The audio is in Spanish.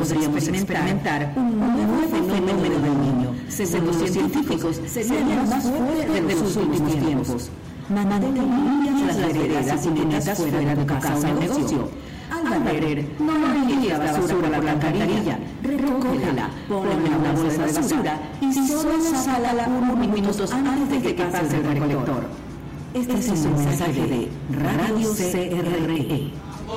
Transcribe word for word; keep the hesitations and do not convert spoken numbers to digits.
podríamos experimentar un nuevo fenómeno del niño. Según los científicos, sería el más fuerte de sus últimos tiempos. Mantén limpias las veredas y cunetas fuera de tu casa o negocio. Al barrer, no envíes la basura por la alcantarilla. Recógela, ponla en una bolsa de basura y solo sácala unos minutos antes de que pase el recolector. Este es un mensaje de Radio C R E.